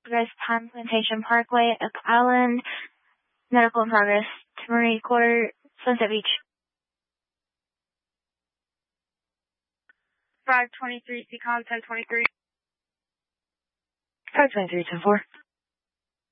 progress, Pine Plantation Parkway, Oak Island. Medical in progress to Marine Quarter, Sunset Beach. 523, Seacon 1023. 523, 10-4.